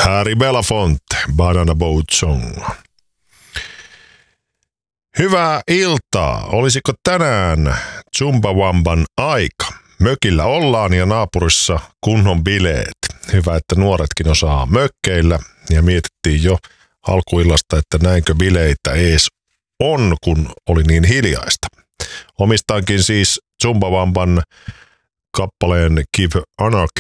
Harry Belafonte, Banana Boat Song. Hyvää iltaa. Olisiko tänään Chumbawamban aika? Mökillä ollaan ja naapurissa kunnon bileet. Hyvä, että nuoretkin osaa mökkeillä. Ja mietittiin jo alkuillasta, että näinkö bileitä ees on, kun oli niin hiljaista. Omistankin siis Chumbawamban kappaleen Give Anarchy